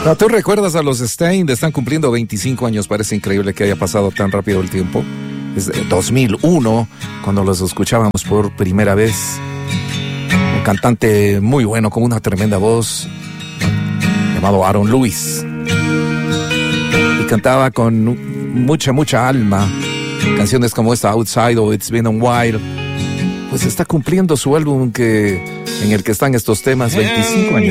No, ¿tú recuerdas a los Staind? Están cumpliendo 25 años. Parece increíble que haya pasado tan rápido el tiempo. Es 2001, cuando los escuchábamos por primera vez. Un cantante muy bueno, con una tremenda voz, llamado Aaron Lewis. Y cantaba con mucha alma canciones como esta, Outside o It's Been a While. Pues está cumpliendo su álbum en el que están estos temas, 25 años.